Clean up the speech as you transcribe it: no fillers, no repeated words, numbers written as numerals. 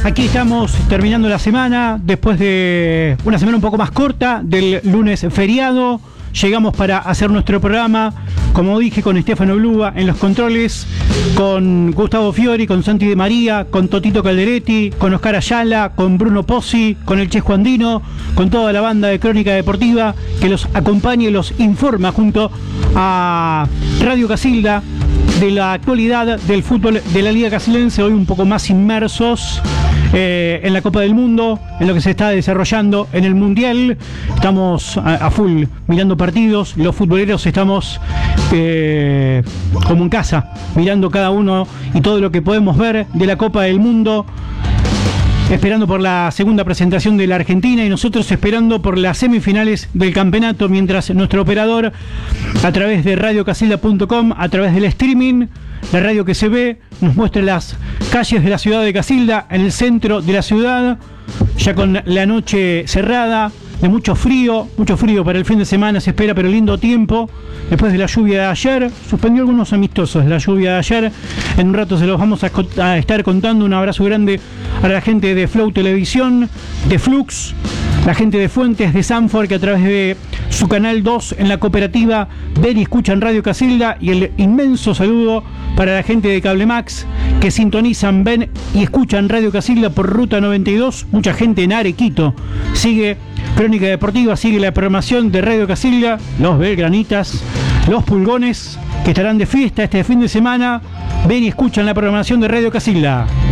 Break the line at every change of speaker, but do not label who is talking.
Aquí estamos terminando la semana, después de una semana un poco más corta, del lunes feriado. Llegamos para hacer nuestro programa, como dije, con Estefano Blúa en los controles, con Gustavo Fiori, con Santi de María, con Totito Calderetti, con Oscar Ayala, con Bruno Pozzi, con el Chesco Andino, con toda la banda de Crónica Deportiva que los acompaña y los informa junto a Radio Casilda de la actualidad del fútbol de la Liga Casilense, hoy un poco más inmersos en la Copa del Mundo, en lo que se está desarrollando en el Mundial. Estamos a full mirando partidos, los futboleros estamos como en casa, mirando cada uno y todo lo que podemos ver de la Copa del Mundo, esperando por la segunda presentación de la Argentina y nosotros esperando por las semifinales del campeonato, mientras nuestro operador, a través de radiocasilda.com, a través del streaming, la radio que se ve, nos muestra las calles de la ciudad de Casilda, en el centro de la ciudad, ya con la noche cerrada, de mucho frío para el fin de semana se espera, pero lindo tiempo, después de la lluvia de ayer. Suspendió algunos amistosos la lluvia de ayer, en un rato se los vamos a estar contando. Un abrazo grande a la gente de Flow Televisión, de Flux, la gente de Fuentes, de Sanford, que a través de su canal 2 en la cooperativa ven y escuchan Radio Casilda, y el inmenso saludo para la gente de Cable Max, que sintonizan, ven y escuchan Radio Casilda por Ruta 92, mucha gente en Arequito sigue Crónica Deportiva, sigue la programación de Radio Casilda, los belgranitas, los pulgones, que estarán de fiesta este fin de semana, ven y escuchan la programación de Radio Casilda.